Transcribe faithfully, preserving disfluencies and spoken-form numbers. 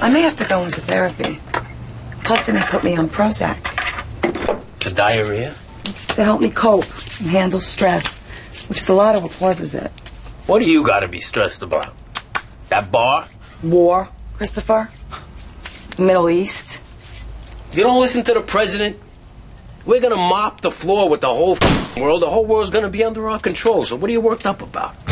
I may have to go into therapy. Plus, they may put me on Prozac. For diarrhea? It's to help me cope and handle stress, which is a lot of what causes it. What do you got to be stressed about? That bar? War, Christopher. Middle East. You don't listen to the president? We're going to mop the floor with the whole world. The whole world's going to be under our control. So what are you worked up about?